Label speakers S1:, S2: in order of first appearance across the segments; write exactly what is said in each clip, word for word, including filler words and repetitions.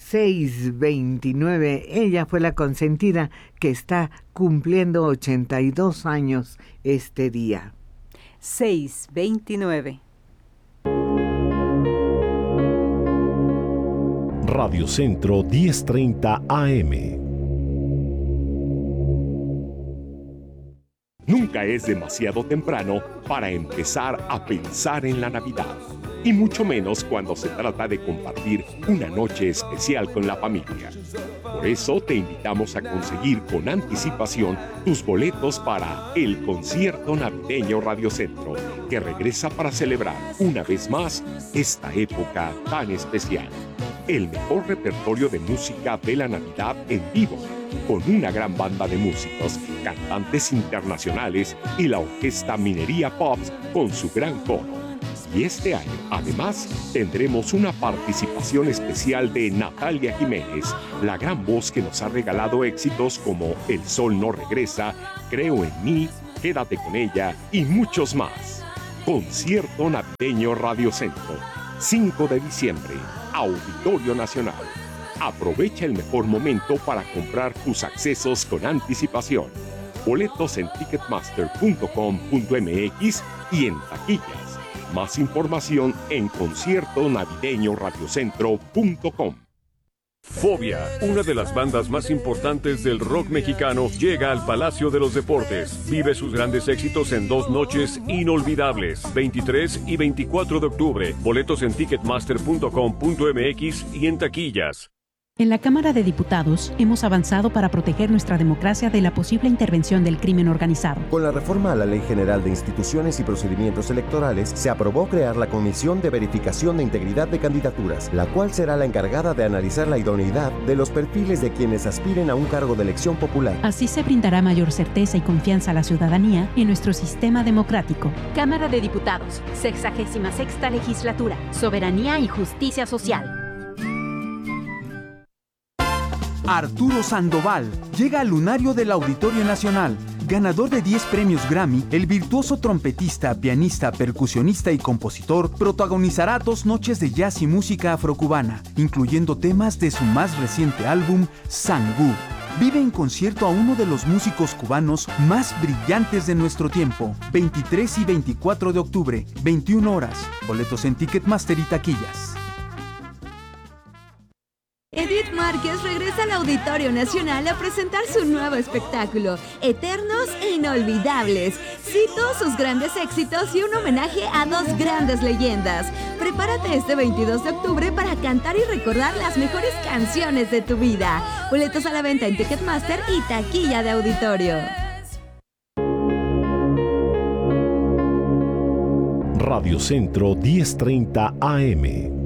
S1: seis veintinueve. Ella fue la consentida que está cumpliendo ochenta y dos años este día.
S2: seis veintinueve.
S3: Radio Centro diez treinta A M. Nunca es demasiado temprano para empezar a pensar en la Navidad, y mucho menos cuando se trata de compartir una noche especial con la familia. Por eso te invitamos a conseguir con anticipación tus boletos para el concierto navideño Radio Centro, que regresa para celebrar una vez más esta época tan especial. El mejor repertorio de música de la Navidad en vivo, con una gran banda de músicos, cantantes internacionales y la orquesta Minería Pops con su gran coro. Y este año, además, tendremos una participación especial de Natalia Jiménez, la gran voz que nos ha regalado éxitos como El Sol No Regresa, Creo en Mí, Quédate con Ella y muchos más. Concierto Navideño Radio Centro, cinco de diciembre, Auditorio Nacional. Aprovecha el mejor momento para comprar tus accesos con anticipación. Boletos en ticketmaster punto com punto m x y en taquillas. Más información en concierto navideño radiocentro punto com.
S4: Fobia, una de las bandas más importantes del rock mexicano, llega al Palacio de los Deportes. Vive sus grandes éxitos en dos noches inolvidables, veintitrés y veinticuatro de octubre. Boletos en ticketmaster punto com punto m x y en taquillas.
S5: En la Cámara de Diputados hemos avanzado para proteger nuestra democracia de la posible intervención del crimen organizado.
S6: Con la reforma a la Ley General de Instituciones y Procedimientos Electorales, se aprobó crear la Comisión de Verificación de Integridad de Candidaturas, la cual será la encargada de analizar la idoneidad de los perfiles de quienes aspiren a un cargo de elección popular.
S5: Así se brindará mayor certeza y confianza a la ciudadanía en nuestro sistema democrático.
S7: Cámara de Diputados, sexagésima sexta Legislatura, Soberanía y Justicia Social.
S8: Arturo Sandoval llega al lunario del Auditorio Nacional. Ganador de diez premios Grammy, el virtuoso trompetista, pianista, percusionista y compositor protagonizará dos noches de jazz y música afrocubana, incluyendo temas de su más reciente álbum, Sangú. Vive en concierto a uno de los músicos cubanos más brillantes de nuestro tiempo. veintitrés y veinticuatro de octubre, veintiuna horas. Boletos en Ticketmaster y taquillas.
S9: Edith Márquez regresa al Auditorio Nacional a presentar su nuevo espectáculo, Eternos e Inolvidables. Cito sus grandes éxitos y un homenaje a dos grandes leyendas. Prepárate este veintidós de octubre para cantar y recordar las mejores canciones de tu vida. Boletos a la venta en Ticketmaster y taquilla de auditorio.
S3: Radio Centro diez treinta A M.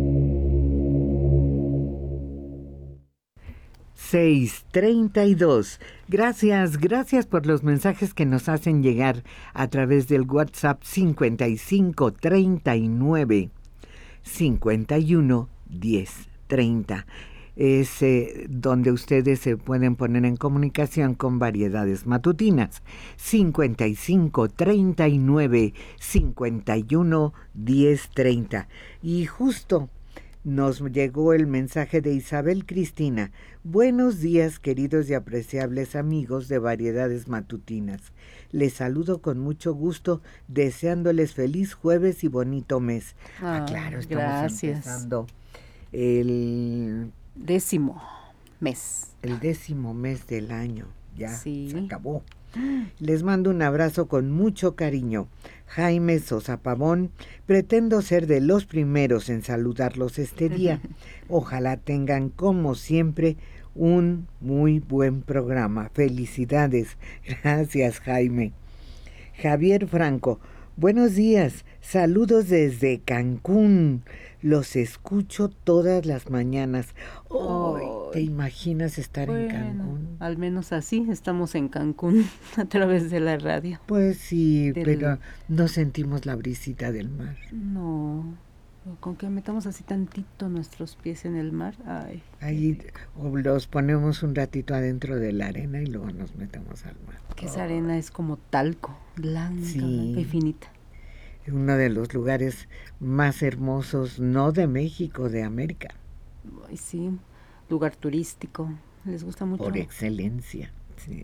S1: seis treinta y dos. Gracias, gracias por los mensajes que nos hacen llegar a través del WhatsApp cincuenta y cinco treinta y nueve cincuenta y uno diez treinta. Es eh, donde ustedes se pueden poner en comunicación con Variedades Matutinas. cincuenta y cinco treinta y nueve cincuenta y uno diez treinta. Y justo nos llegó el mensaje de Isabel Cristina. Buenos días, queridos y apreciables amigos de Variedades Matutinas. Les saludo con mucho gusto, deseándoles feliz jueves y bonito mes. Ah, ah claro, estamos
S2: gracias.
S1: empezando el
S2: décimo mes.
S1: El décimo mes del año. Ya
S2: sí.
S1: Se acabó. Les mando un abrazo con mucho cariño. Jaime Sosa Pavón, pretendo ser de los primeros en saludarlos este día. Ojalá tengan, como siempre, un muy buen programa. Felicidades. Gracias, Jaime. Javier Franco, buenos días. Saludos desde Cancún. Los escucho todas las mañanas. Oh, ¿te imaginas estar
S2: bueno,
S1: en Cancún?
S2: Al menos así estamos en Cancún a través de la radio.
S1: Pues sí,
S2: del...
S1: pero no sentimos la brisita del mar.
S2: No, con que metamos así tantito nuestros pies en el mar. Ay.
S1: Ahí o los ponemos un ratito adentro de la arena y luego nos metemos al mar.
S2: Que esa oh. arena es como talco, blanca, sí. blanca y finita.
S1: Uno de los lugares más hermosos, no de México, de América.
S2: Ay, sí, lugar turístico, les gusta mucho.
S1: Por excelencia, sí.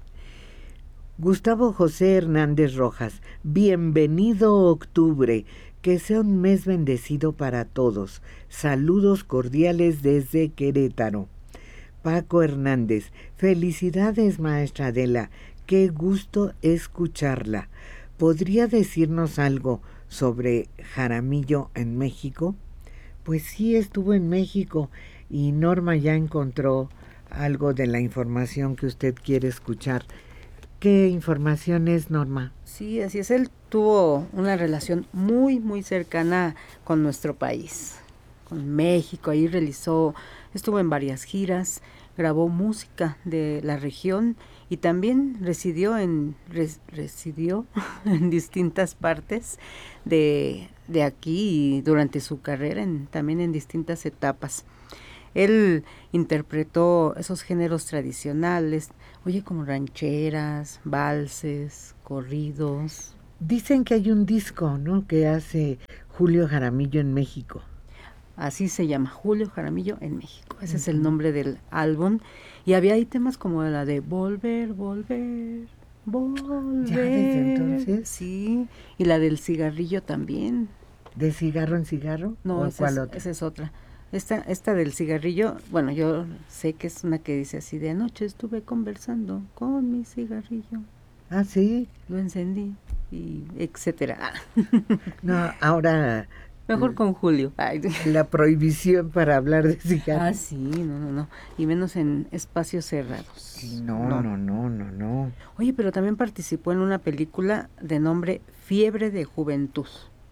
S1: Gustavo José Hernández Rojas, bienvenido octubre, que sea un mes bendecido para todos. Saludos cordiales desde Querétaro. Paco Hernández, felicidades maestra Adela, qué gusto escucharla. ¿Podría decirnos algo sobre Jaramillo en México? Pues sí, estuvo en México y Norma ya encontró algo de la información que usted quiere escuchar. ¿Qué información es, Norma?
S2: Sí, así es. Él tuvo una relación muy, muy cercana con nuestro país, con México. Ahí realizó, estuvo en varias giras, grabó música de la región y también residió en res, residió en distintas partes de, de aquí y durante su carrera, en, también en distintas etapas. Él interpretó esos géneros tradicionales, oye, como rancheras, valses, corridos.
S1: Dicen que hay un disco, ¿no?, que hace Julio Jaramillo en México.
S2: Así se llama, Julio Jaramillo en México. Ese uh-huh. es el nombre del álbum. Y había ahí temas como la de Volver, Volver, Volver.
S1: ¿Ya desde entonces?
S2: Sí, y la del cigarrillo también.
S1: ¿De cigarro en cigarro?
S2: No,
S1: ¿O
S2: esa,
S1: cuál
S2: es,
S1: otra?
S2: esa es otra. Esta, esta del cigarrillo, bueno, yo sé que es una que dice así, de anoche estuve conversando con mi cigarrillo.
S1: Ah, sí.
S2: Lo encendí, y etcétera.
S1: No, ahora...
S2: Mejor con Julio. Ay.
S1: La prohibición para hablar de cigarros.
S2: Ah, sí, no, no, no. Y menos en espacios cerrados.
S1: Sí, no, no, no, no, no, no.
S2: Oye, pero también participó en una película de nombre Fiebre de Juventud.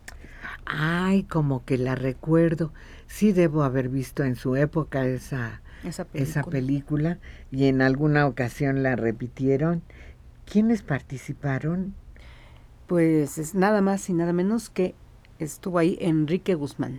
S1: Ay, como que la recuerdo. Sí debo haber visto en su época esa,
S2: esa, película.
S1: esa película y en alguna ocasión la repitieron. ¿Quiénes participaron?
S2: Pues es nada más y nada menos que estuvo ahí Enrique Guzmán.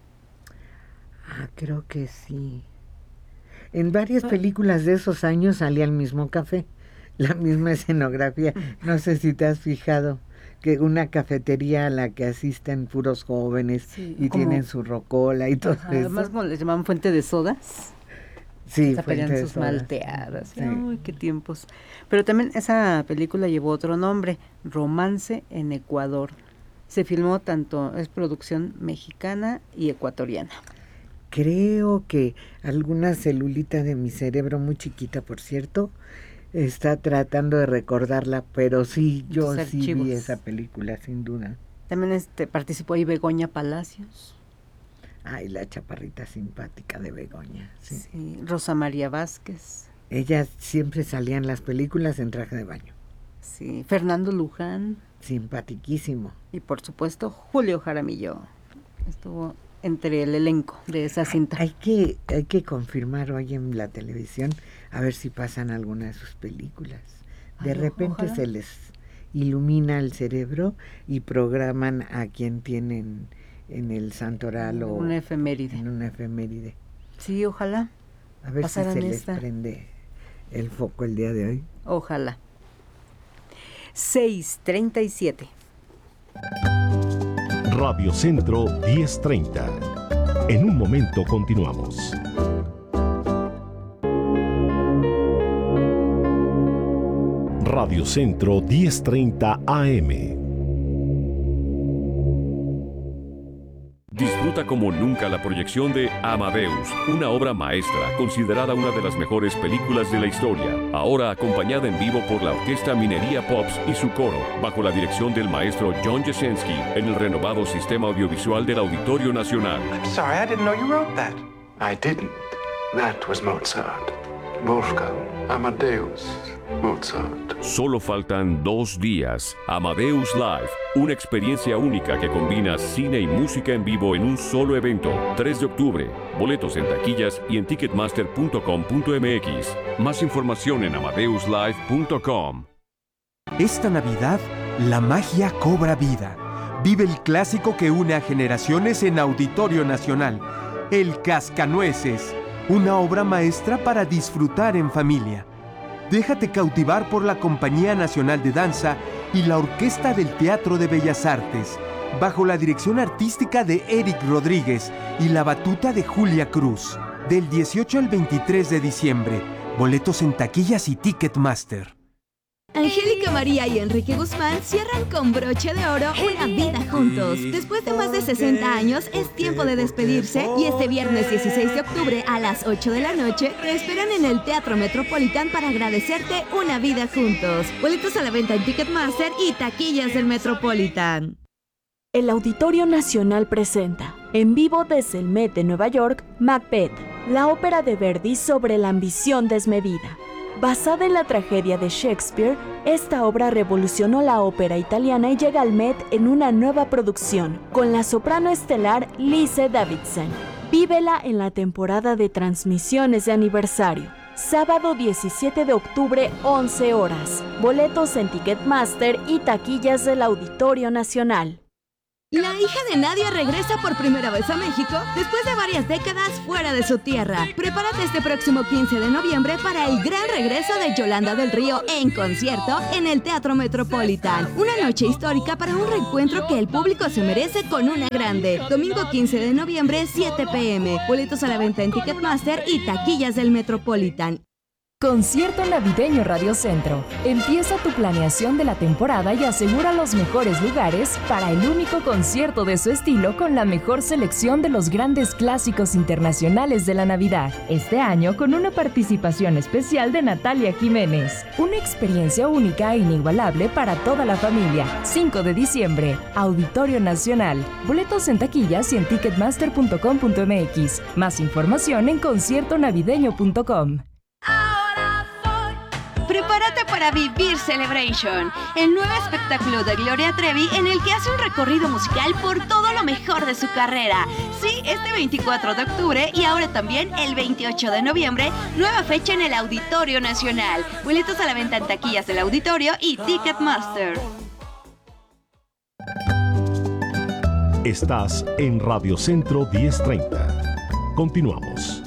S1: Ah, creo que sí. En varias películas de esos años salía el mismo café, la misma escenografía. No sé si te has fijado que una cafetería a la que asisten puros jóvenes, sí, y como, tienen su rocola y todo
S2: ajá,
S1: eso.
S2: Además, como les llamaban fuente de sodas.
S1: Sí,
S2: se
S1: fuente de
S2: sus
S1: sodas.
S2: malteadas.
S1: Sí.
S2: Uy, qué tiempos. Pero también esa película llevó otro nombre, Romance en Ecuador. Se filmó tanto, es producción mexicana y ecuatoriana.
S1: Creo que alguna celulita de mi cerebro, muy chiquita por cierto, está tratando de recordarla, pero sí, yo
S2: Tus
S1: sí
S2: archivos.
S1: vi esa película, sin duda.
S2: También este participó ahí Begoña Palacios.
S1: Ay, la chaparrita simpática de Begoña. Sí.
S2: Sí, Rosa María Vázquez.
S1: Ella siempre salía en las películas en traje de baño.
S2: Sí, Fernando Luján.
S1: Simpatiquísimo.
S2: Y por supuesto, Julio Jaramillo. Estuvo entre el elenco de esa cinta.
S1: Hay que, hay que confirmar hoy en la televisión a ver si pasan alguna de sus películas. De Ay, repente ojalá. Se les ilumina el cerebro y programan a quien tienen en el santoral o
S2: una efeméride.
S1: En una efeméride.
S2: Sí, ojalá.
S1: A ver si se
S2: esta.
S1: les prende el foco el día de hoy.
S2: Ojalá. seis treinta y siete.
S3: Radio Centro diez treinta. En un momento continuamos. Radio Centro diez treinta A M.
S4: Disfruta como nunca la proyección de Amadeus, una obra maestra considerada una de las mejores películas de la historia, ahora acompañada en vivo por la Orquesta Minería Pops y su coro, bajo la dirección del maestro John Jasinski, en el renovado sistema audiovisual del Auditorio Nacional.
S10: I'm sorry, I didn't know you wrote that. I didn't. That was Mozart. Wolfgang Amadeus Mozart.
S4: Solo faltan dos días. Amadeus Live, una experiencia única que combina cine y música en vivo en un solo evento. tres de octubre. Boletos en taquillas y en ticketmaster punto com punto m x. Más información en amadeus live punto com.
S8: Esta Navidad, la magia cobra vida. Vive el clásico que une a generaciones en Auditorio Nacional, El Cascanueces, una obra maestra para disfrutar en familia. Déjate cautivar por la Compañía Nacional de Danza y la Orquesta del Teatro de Bellas Artes, bajo la dirección artística de Eric Rodríguez y la batuta de Julia Cruz. del dieciocho al veintitrés de diciembre. Boletos en taquillas y Ticketmaster.
S9: Angélica María y Enrique Guzmán cierran con broche de oro una vida juntos. Después de más de sesenta años, es tiempo de despedirse y este viernes dieciséis de octubre a las ocho de la noche te esperan en el Teatro Metropolitan para agradecerte una vida juntos. Boletos a la venta en Ticketmaster y taquillas del Metropolitan.
S11: El Auditorio Nacional presenta, en vivo desde el Met de Nueva York, Macbeth, la ópera de Verdi sobre la ambición desmedida. Basada en la tragedia de Shakespeare, esta obra revolucionó la ópera italiana y llega al Met en una nueva producción, con la soprano estelar Lise Davidson. Vívela en la temporada de transmisiones de aniversario. Sábado diecisiete de octubre, once horas. Boletos en Ticketmaster y taquillas del Auditorio Nacional.
S9: La hija de Nadia regresa por primera vez a México después de varias décadas fuera de su tierra. Prepárate este próximo quince de noviembre para el gran regreso de Yolanda del Río en concierto en el Teatro Metropolitan. Una noche histórica para un reencuentro que el público se merece con una grande. Domingo quince de noviembre, siete pe eme. Boletos a la venta en Ticketmaster y taquillas del Metropolitan.
S12: Concierto Navideño Radio Centro. Empieza tu planeación de la temporada y asegura los mejores lugares para el único concierto de su estilo con la mejor selección de los grandes clásicos internacionales de la Navidad. Este año con una participación especial de Natalia Jiménez. Una experiencia única e inigualable para toda la familia. cinco de diciembre, Auditorio Nacional. Boletos en taquillas y en ticketmaster punto com punto eme equis. Más información en concierto navideño punto com.
S9: Prepárate para vivir Celebration, el nuevo espectáculo de Gloria Trevi en el que hace un recorrido musical por todo lo mejor de su carrera. Sí, este veinticuatro de octubre y ahora también el veintiocho de noviembre, nueva fecha en el Auditorio Nacional. Boletos a la venta en taquillas del Auditorio y Ticketmaster.
S3: Estás en Radio Centro diez treinta. Continuamos.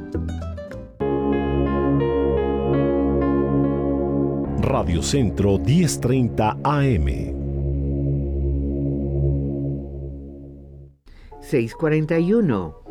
S3: Radio Centro diez treinta A M.
S1: seis cuarenta y uno.